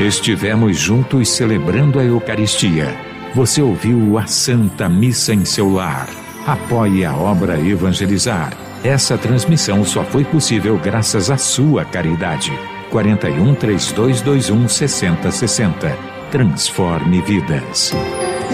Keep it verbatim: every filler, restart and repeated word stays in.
Estivemos juntos celebrando a Eucaristia. Você ouviu a Santa Missa em seu lar. Apoie a obra Evangelizar. Essa transmissão só foi possível graças à sua caridade. quarenta e um, três dois dois um, sessenta sessenta. Transforme vidas.